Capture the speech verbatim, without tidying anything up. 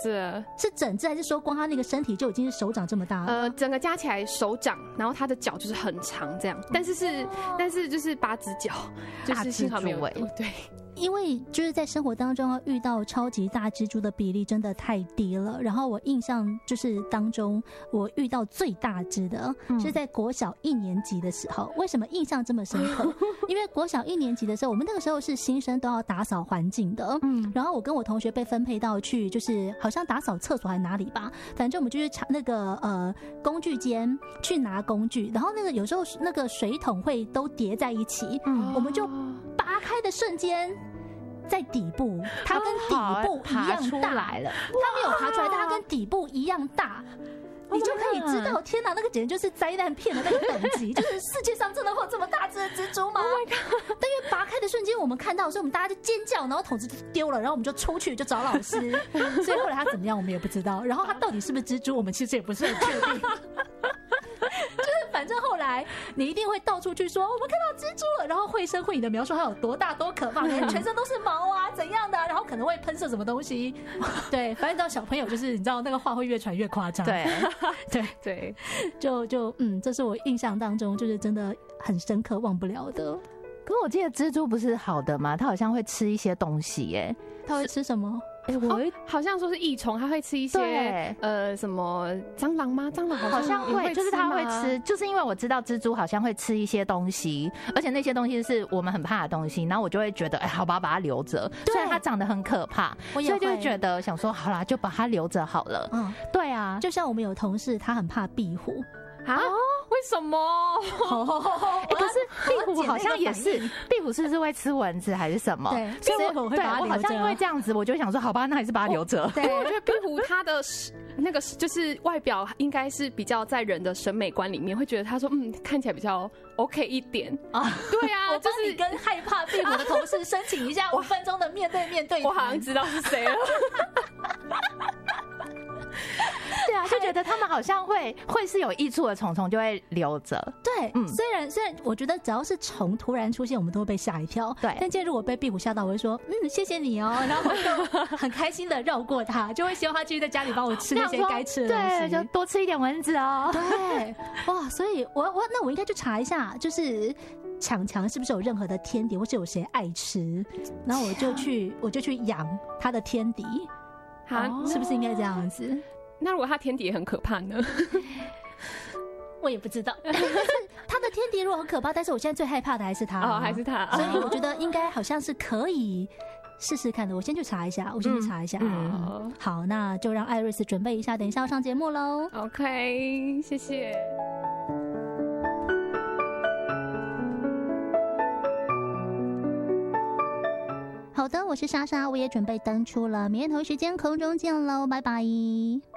只， 是整只还是说光它那个身体就已经是手掌这么大了？ 呃，整个加起来手掌，然后它的脚就是很长这样，但是是、哦、但是就是八只脚，就是幸好没有对。 因为就是在生活当中遇到超级大蜘蛛的比例真的太低了，然后我印象就是当中我遇到最大只的是在国小一年级的时候。为什么印象这么深刻？因为国小一年级的时候，我们那个时候是新生都要打扫环境的，嗯，然后我跟我同学被分配到去就是好像打扫厕所还哪里吧，反正我们就是那个呃工具间去拿工具，然后那个有时候那个水桶会都叠在一起，嗯，我们就拔开的瞬间。在底部，它跟底部一样大来了。 它没有爬出来，但它跟底部一样大，你就可以知道，天哪，那个简直就是灾难片的那个等级，就是世界上真的会有这么大只的蜘蛛吗 ？Oh my god！ 但因为拔开的瞬间，我们看到，所以我们大家就尖叫，然后桶子就丢了，然后我们就出去就找老师。所以后来他怎么样，我们也不知道。然后他到底是不是蜘蛛，我们其实也不是很确定。就是反正后来你一定会到处去说我们看到蜘蛛了，然后绘声绘影的描述它有多大多可怕，全身都是毛啊怎样的、啊，然后可能会喷射什么东西。对，反正到小朋友就是你知道那个话会越传越夸张。 对对对， 就就嗯，这是我印象当中就是真的很深刻忘不了的。 可我记得蜘蛛不是好的吗？它好像会吃一些东西耶。 它会吃什么？ 哎、欸，我、哦、好像说是益虫，它会吃一些呃什么蟑螂吗？蟑螂好像好像会，就是它会吃，就是因为我知道蜘蛛好像会吃一些东西，而且那些东西是我们很怕的东西，然后我就会觉得，哎、欸，好吧，把它留着。虽然它长得很可怕，所以就会觉得想说，好啦，就把它留着好了。嗯，对啊， 就像我们有同事，他很怕壁虎。 啊？为什么？ 欸、可是壁虎好像也是，壁虎是不是会吃蚊子还是什么？ 对，所以我会把它留着。 我好像因为这样子，我就想说，好吧，那还是把它留着。 对，我觉得壁虎它的那个就是外表应该是比较在人的审美观里面会觉得，他说嗯，看起来比较 OK 一点啊。对啊， 我帮你跟害怕壁虎的同事申请一下五分钟的面对面对谈。 我好像知道是谁了。 对啊，就觉得他们好像会会是有益处的虫虫就会留着。 对，嗯，虽然虽然我觉得只要是虫突然出现，我们都会被吓一跳。 对， 但今天如果被壁虎吓到，我会说嗯谢谢你哦，然后我就很开心的绕过它，就会希望它继续在家里帮我吃那些该吃的东西， 对，就多吃一点蚊子哦。 对，哇，所以我我那我应该去查一下，就是强强是不是有任何的天敌，或是有谁爱吃，然后我就去我就去养它的天敌。好，是不是应该这样子？ 那如果他天敌也很可怕呢？ 我也不知道。但是他的天敌如果很可怕，但是我现在最害怕的还是他、啊， 哦，还是他。 所以我觉得应该好像是可以试试看的。我先去查一下，我先去查一下。嗯嗯、好，那就让艾瑞斯准备一下，等一下要上节目喽。 OK， 谢谢。 好的，我是莎莎，我也准备登出了。明天同一时间空中见喽，拜拜。